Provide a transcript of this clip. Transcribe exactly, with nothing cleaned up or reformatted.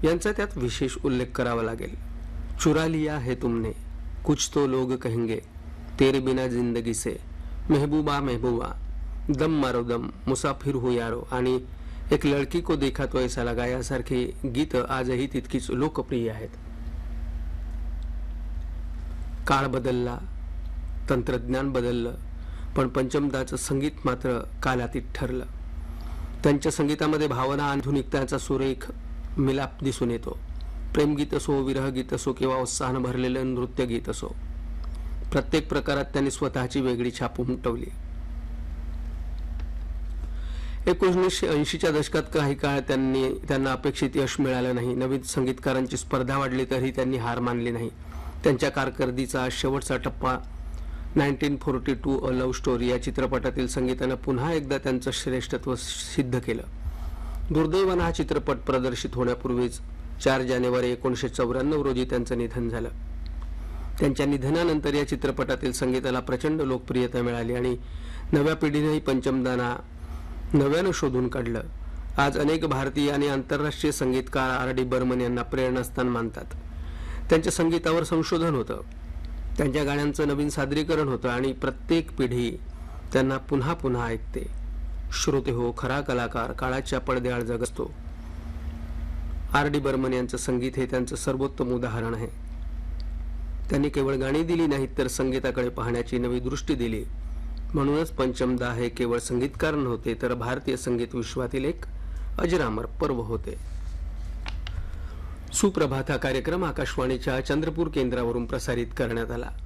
यांचा त्यात विशेष उल्लेख करावा लागेल। चुरा लिया है तुमने, कुछ तो लोग कहेंगे, तेरे बिना जिंदगी से, महबूबा महबूबा, दम मारो दम, मुसाफिर हो यारो आणि एक लड़की को देखा तो ऐसा लगा यासारखी गीत आजही तितकीच लोकप्रिय आहेत। काळ बदलला, तंत्रज्ञान बदललं, पण पंचमदाचं संगीत मात्र कालातीत ठरलं। त्यांच्या संगीतामध्ये भावना आधुनिकतेचा सुरेख मिलाप दिसून येतो। प्रेमगीत असो, विरहगीत असो किंवा उत्साहानं भरलेलं नृत्य गीत असो, प्रत्येक प्रकारात त्यांनी स्वतःची वेगळी छाप उमटवली। एकोणीसशे ऐंशीच्या दशकात काही काळ त्यांनी त्यांना अपेक्षित यश मिळालं नाही। नवीन संगीतकारांची स्पर्धा वाढली तरी त्यांनी हार मानली नाही। त्यांच्या कारकिर्दीचा शेवटचा टप्पा nineteen forty to a love story या चित्रपटातील संगीतानं पुन्हा एकदा त्यांचं श्रेष्ठत्व सिद्ध केलं। दुर्दैवानं हा चित्रपट प्रदर्शित होण्यापूर्वीच चार जानेवारी एकोणीसशे चौऱ्याण्णव रोजी त्यांचं निधन झालं। त्यांच्या निधनानंतर या चित्रपटातील संगीताला प्रचंड लोकप्रियता मिळाली आणि नव्या पिढीनेही पंचमदांना नव्यानं शोधून काढलं। आज अनेक भारतीय आणि आंतरराष्ट्रीय संगीतकार आर डी बर्मन यांना प्रेरणास्थान मानतात। त्यांच्या संगीतावर संशोधन होतं, त्यांच्या गाण्यांचं नवीन सादरीकरण होतं आणि प्रत्येक पिढी त्यांना पुन्हा पुन्हा ऐकते। श्रोते हो, खरा कलाकार काळाच्या पडद्याआड जगतो। आर डी बर्मन यांचं संगीत हे त्यांचं सर्वोत्तम उदाहरण आहे। त्यांनी केवळ गाणी दिली नाहीत तर संगीताकडे पाहण्याची नवी दृष्टी दिली। म्हणूनच पंचमदा हे केवळ संगीतकार नव्हते तर भारतीय संगीत विश्वातील एक अजरामर पर्व होते। सुप्रभात हा कार्यक्रम आकाशवाणीच्या चंद्रपूर केंद्रावरून प्रसारित करण्यात आला।